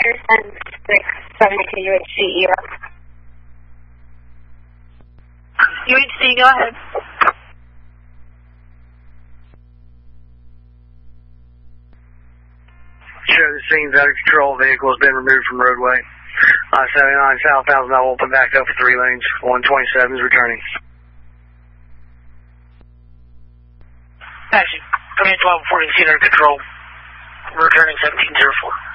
Pearson 672 UHC, ER. UHC, go ahead. Show the scene's out of control. Vehicle has been removed from roadway. I-79 southbound now open back up for 3 lanes. 127 is returning. Action. Command 1240 under control. Returning 1704.